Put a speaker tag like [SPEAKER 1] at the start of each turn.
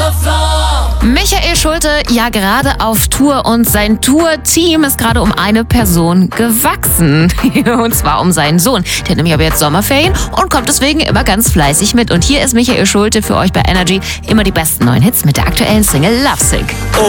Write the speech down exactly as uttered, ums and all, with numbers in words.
[SPEAKER 1] Michael Schulte, ja gerade auf Tour und sein Tour-Team ist gerade um eine Person gewachsen. Und zwar um seinen Sohn. Der hat nämlich aber jetzt Sommerferien und kommt deswegen immer ganz fleißig mit. Und hier ist Michael Schulte für euch bei Energy. Immer die besten neuen Hits mit der aktuellen Single Lovesick.
[SPEAKER 2] Oh